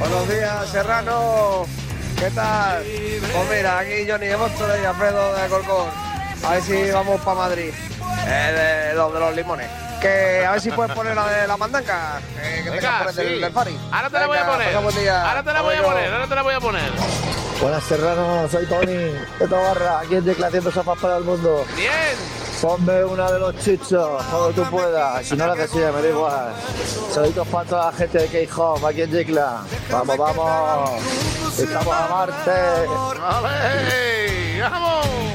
Buenos días, Serrano. ¿Qué tal? Pues mira, aquí Johnny de Móstoles y Alfredo de Colcón. A ver si vamos para Madrid. De los limones. Que a ver si puedes poner la de la mandanca. Que te Venga, pones sí. del Fari. Ahora te la voy a poner. Buen día. Ahora te la voy a poner. Ahora te la voy a poner. Buenas, Serrano, soy Tony de Tobarra, aquí en Yecla haciendo sofás para el mundo. Bien. Ponme una de los chichos, cuando tú puedas, si no la que sea, me da igual. Saluditos para toda la gente de K-Home, aquí en Yecla. Vamos, vamos, estamos a Marte. Vale, vamos.